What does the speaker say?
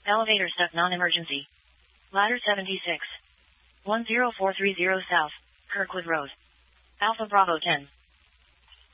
Elevator stuck non-emergency. Ladder 76. 10430 South, Kirkwood Road. Alpha Bravo 10.